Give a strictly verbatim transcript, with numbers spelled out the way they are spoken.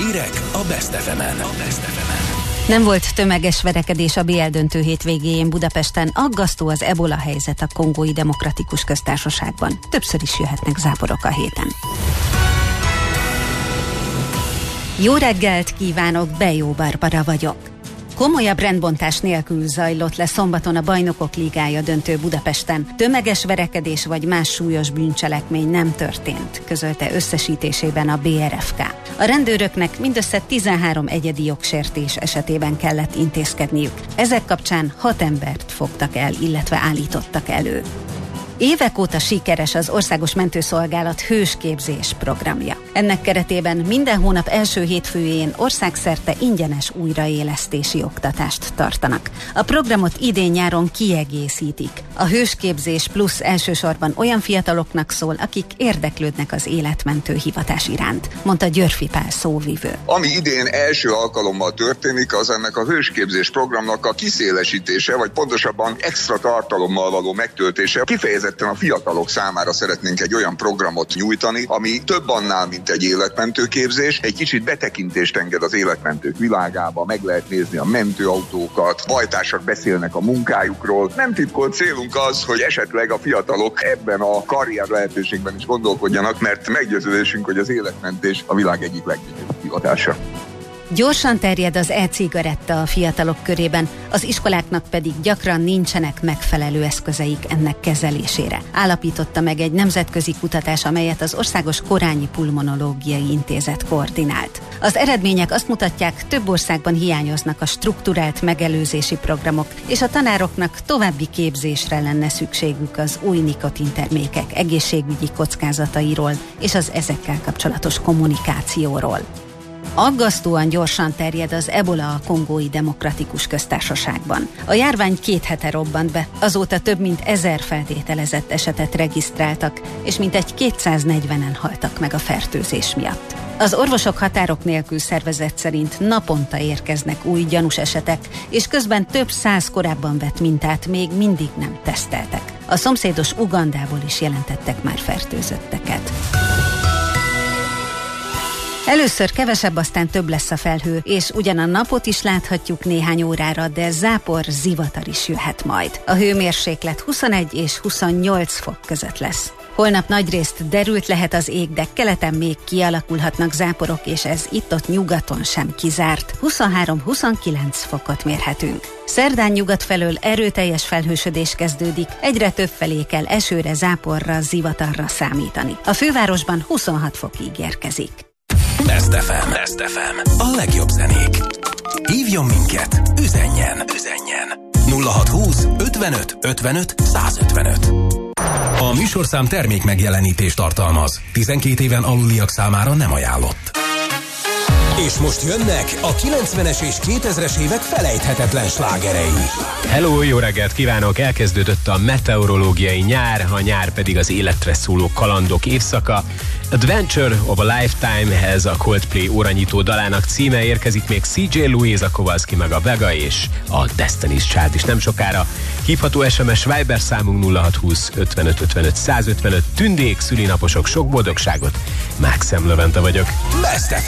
Hírek a Best ef emen. Nem volt tömeges verekedés a bé el döntő hétvégéjén Budapesten, aggasztó az ebola helyzet a Kongói Demokratikus Köztársaságban. Többször is jöhetnek záporok a héten. Jó reggelt kívánok, Bejó Barbara vagyok. Komolyabb rendbontás nélkül zajlott le szombaton a Bajnokok Ligája döntő Budapesten. Tömeges verekedés vagy más súlyos bűncselekmény nem történt, közölte összesítésében a bé er ef ká. A rendőröknek mindössze tizenhárom egyedi jogsértés esetében kellett intézkedniük. Ezek kapcsán hat embert fogtak el, illetve állítottak elő. Évek óta sikeres az Országos Mentőszolgálat hősképzés programja. Ennek keretében minden hónap első hétfőjén országszerte ingyenes újraélesztési oktatást tartanak. A programot idén-nyáron kiegészítik. A hősképzés plusz elsősorban olyan fiataloknak szól, akik érdeklődnek az életmentő hivatás iránt, mondta Györfi Pál szóvivő. Ami idén első alkalommal történik, az ennek a hősképzés programnak a kiszélesítése, vagy pontosabban extra tartalommal való megtöltése. Kifejezetten a fiatalok számára szeretnénk egy olyan programot nyújtani, ami több annál, mint egy életmentő képzés. Egy kicsit betekintést enged az életmentők világába, meg lehet nézni a mentőautókat, bajtársak beszélnek a munkájukról. Nem titkolt célunk az, hogy esetleg a fiatalok ebben a karrier lehetőségben is gondolkodjanak, mert meggyőződésünk, hogy az életmentés a világ egyik leggyönyörűbb hivatása. Gyorsan terjed az e-cigaretta a fiatalok körében, az iskoláknak pedig gyakran nincsenek megfelelő eszközeik ennek kezelésére. Állapította meg egy nemzetközi kutatás, amelyet az Országos Korányi Pulmonológiai Intézet koordinált. Az eredmények azt mutatják, több országban hiányoznak a strukturált megelőzési programok, és a tanároknak további képzésre lenne szükségük az új nikotintermékek egészségügyi kockázatairól és az ezekkel kapcsolatos kommunikációról. Aggasztóan gyorsan terjed az ebola a Kongói Demokratikus Köztársaságban. A járvány két hete robbant be, azóta több mint ezer feltételezett esetet regisztráltak, és mintegy kétszáznegyvenen haltak meg a fertőzés miatt. Az Orvosok Határok Nélkül szervezet szerint naponta érkeznek új gyanús esetek, és közben több száz korábban vett mintát még mindig nem teszteltek. A szomszédos Ugandából is jelentettek már fertőzötteket. Először kevesebb, aztán több lesz a felhő, és ugyan a napot is láthatjuk néhány órára, de zápor, zivatar is jöhet majd. A hőmérséklet huszonegy és huszonnyolc fok között lesz. Holnap nagyrészt derült lehet az ég, de keleten még kialakulhatnak záporok, és ez itt-ott nyugaton sem kizárt. huszonhárom-huszonkilenc fokot mérhetünk. Szerdán nyugat felől erőteljes felhősödés kezdődik, egyre több felé kell esőre, záporra, zivatarra számítani. A fővárosban huszonhat fokig érkezik. Best ef em. Best ef em. A legjobb zenék. Hívjon minket, üzenjen, üzenjen. nulla hatszázhúsz ötvenöt ötvenöt százötvenöt. A műsorszám termék megjelenítést tartalmaz. tizenkét éven aluliak számára nem ajánlott. És most jönnek a kilencvenes és kétezres évek felejthetetlen slágerei. Hello, jó reggelt kívánok! Elkezdődött a meteorológiai nyár, a nyár pedig az életre szóló kalandok évszaka. Adventure of a Lifetime-hez a Coldplay óranyitó dalának címe érkezik, még cé jé Louise, a Kowalski meg a Vega és a Destiny's Child is nem sokára. Hívható es em es Viber számunk nulla hatszázhúsz ötvenöt ötvenöt százötvenöt. Tündék, szülinaposok, sok boldogságot. Mákszem Levente vagyok. Best ef